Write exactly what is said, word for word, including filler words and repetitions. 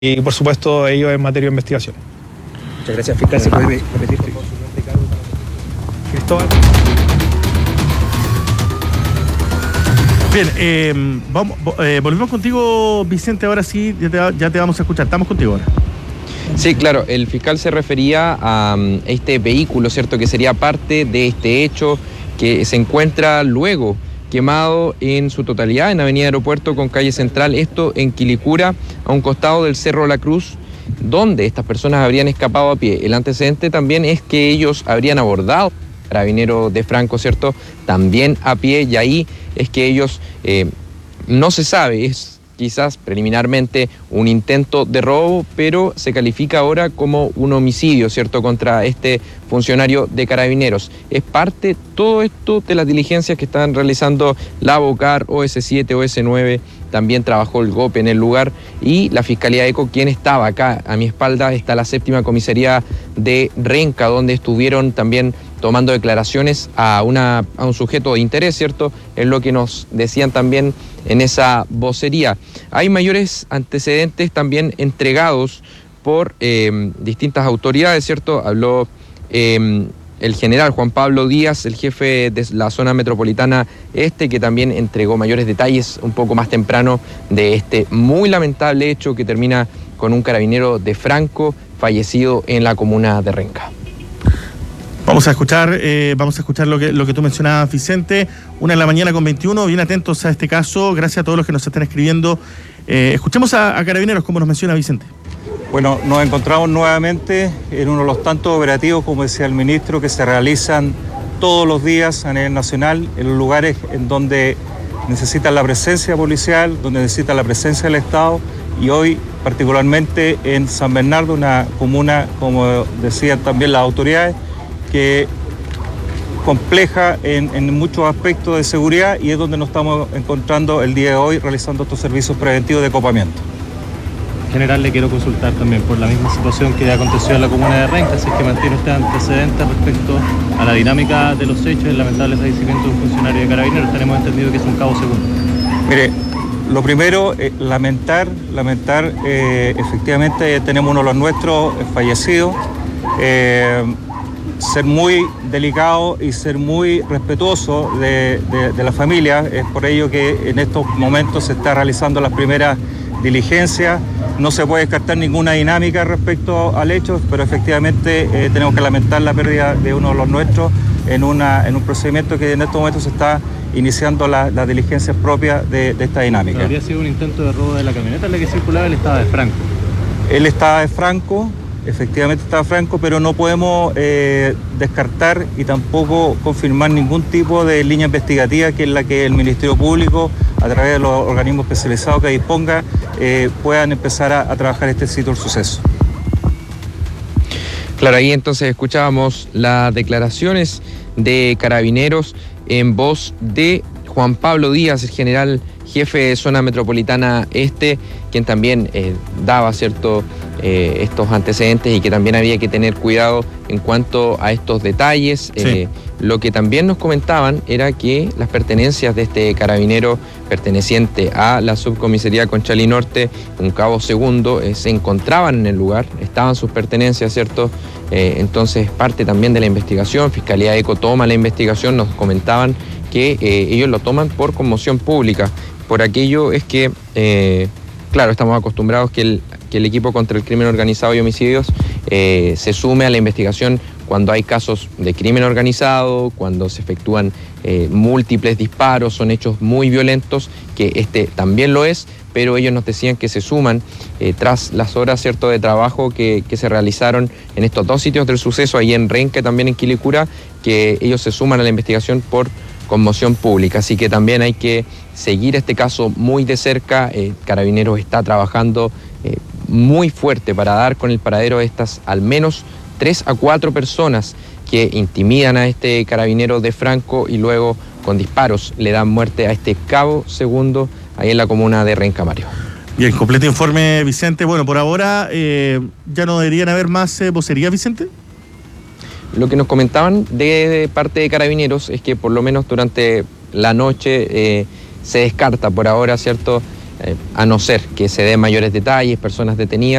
y por supuesto ellos en materia de investigación. Muchas gracias, fiscal. ¿Se puede repetir? Cristóbal. Bien, eh, vamos, eh, volvemos contigo, Vicente, ahora sí, ya te, ya te vamos a escuchar. Estamos contigo ahora. Sí, claro, el fiscal se refería a um, este vehículo, ¿cierto?, que sería parte de este hecho, que se encuentra luego quemado en su totalidad en Avenida Aeropuerto con calle Central, esto en Quilicura, a un costado del Cerro La Cruz, donde estas personas habrían escapado a pie. El antecedente también es que ellos habrían abordado Carabinero de Franco, ¿cierto?, también a pie, y ahí es que ellos, eh, no se sabe, es quizás preliminarmente un intento de robo, pero se califica ahora como un homicidio, ¿cierto?, contra este funcionario de Carabineros. Es parte todo esto de las diligencias que están realizando la Bocar, O S siete, O S nueve, también trabajó el GOPE en el lugar, y la Fiscalía ECO, quien estaba acá a mi espalda, está la séptima comisaría de Renca, donde estuvieron también tomando declaraciones a, una, a un sujeto de interés, ¿cierto? Es lo que nos decían también en esa vocería. Hay mayores antecedentes también entregados por eh, distintas autoridades, ¿cierto? Habló eh, el general Juan Pablo Díaz, el jefe de la zona metropolitana este, que también entregó mayores detalles un poco más temprano de este muy lamentable hecho que termina con un carabinero de Franco fallecido en la comuna de Renca. Vamos a escuchar, eh, vamos a escuchar lo que, lo que tú mencionabas, Vicente. Una de la mañana con veintiuno, bien atentos a este caso. Gracias a todos los que nos están escribiendo. Eh, escuchemos a, a Carabineros, como nos menciona Vicente. Bueno, nos encontramos nuevamente en uno de los tantos operativos, como decía el ministro, que se realizan todos los días a nivel nacional, en los lugares en donde necesitan la presencia policial, donde necesitan la presencia del Estado, y hoy particularmente en San Bernardo, una comuna, como decían también las autoridades, que compleja en, en muchos aspectos de seguridad, y es donde nos estamos encontrando el día de hoy realizando estos servicios preventivos de copamiento. General, le quiero consultar también por la misma situación que aconteció en la comuna de Renca, si es que mantiene usted antecedentes respecto a la dinámica de los hechos y el lamentable fallecimiento de un funcionario de Carabineros. Tenemos entendido que es un cabo segundo. Mire, lo primero, eh, lamentar, lamentar, eh, efectivamente tenemos uno de los nuestros eh, fallecidos, eh, ser muy delicado y ser muy respetuoso de, de, de la familia. Es por ello que en estos momentos se está realizando las primeras diligencias. No se puede descartar ninguna dinámica respecto al hecho, pero efectivamente eh, tenemos que lamentar la pérdida de uno de los nuestros en, una, en un procedimiento que en estos momentos se está iniciando las la diligencias propias de, de esta dinámica. ¿Habría sido un intento de robo de la camioneta en la que circulaba? Él estaba de Franco. Él estaba de Franco, efectivamente estaba Franco, pero no podemos eh, descartar y tampoco confirmar ningún tipo de línea investigativa, que es la que el Ministerio Público, a través de los organismos especializados que disponga, eh, puedan empezar a, a trabajar este sitio del suceso. Claro, ahí entonces escuchábamos las declaraciones de Carabineros en voz de Juan Pablo Díaz, el general jefe de zona metropolitana este, quien también eh, daba cierto eh, estos antecedentes, y que también había que tener cuidado en cuanto a estos detalles. Sí. Eh, lo que también nos comentaban era que las pertenencias de este carabinero perteneciente a la subcomisaría Conchalí Norte, un cabo segundo, eh, se encontraban en el lugar, estaban sus pertenencias, ¿cierto? Eh, entonces parte también de la investigación. Fiscalía ECO toma la investigación, nos comentaban que eh, ellos lo toman por conmoción pública. Por aquello es que, eh, claro, estamos acostumbrados que el, que el equipo contra el crimen organizado y homicidios eh, se sume a la investigación cuando hay casos de crimen organizado, cuando se efectúan eh, múltiples disparos, son hechos muy violentos, que este también lo es, pero ellos nos decían que se suman eh, tras las horas, ¿cierto?, de trabajo que, que se realizaron en estos dos sitios del suceso, ahí en Renca y también en Quilicura, que ellos se suman a la investigación por conmoción pública. Así que también hay que seguir este caso muy de cerca. Eh, Carabineros está trabajando eh, muy fuerte para dar con el paradero de estas al menos tres a cuatro personas que intimidan a este carabinero de Franco y luego con disparos le dan muerte a este cabo segundo ahí en la comuna de Renca, Mario. Bien, completo informe, Vicente. Bueno, por ahora eh, ya no deberían haber más eh, vocerías, Vicente. Lo que nos comentaban de, de parte de Carabineros es que por lo menos durante la noche eh, se descarta por ahora, ¿cierto?, eh, a no ser que se den mayores detalles, personas detenidas.